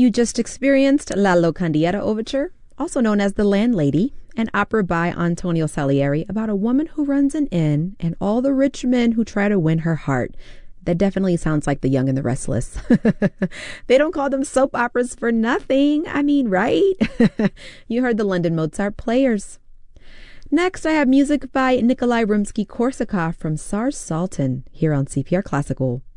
You just experienced La Locandiera Overture, also known as The Landlady, an opera by Antonio Salieri about a woman who runs an inn and all the rich men who try to win her heart. That definitely sounds like The Young and the Restless. They don't call them soap operas for nothing. I mean, right? You heard the London Mozart Players. Next, I have music by Nikolai Rimsky-Korsakov from Sars Sultan here on CPR Classical.